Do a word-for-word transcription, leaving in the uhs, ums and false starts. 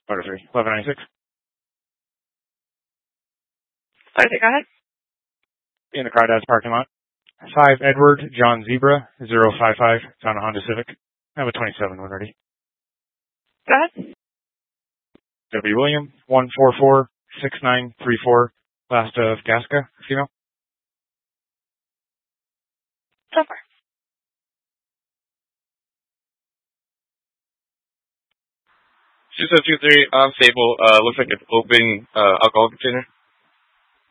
Motor three, eleven ninety-six. Motor three, go ahead. In the Crawdads parking lot. five Edward, John Zebra, zero five five, found a Honda Civic. I have a twenty-seven when ready. Go ahead. W. William, one four four, six nine three four, last of Gasca, female. So far. two seven two three, unstable, uh, looks like it's open, uh, alcohol container.